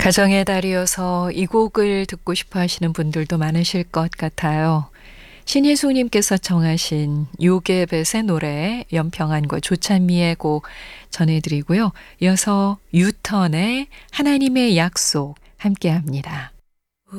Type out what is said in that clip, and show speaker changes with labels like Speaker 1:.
Speaker 1: 가정의 달이어서 이 곡을 듣고 싶어 하시는 분들도 많으실 것 같아요. 신예수님께서 청하신 요괴벳의 노래 연평안과 조찬미의 곡 전해드리고요. 이어서 유턴의 하나님의 약속 함께합니다.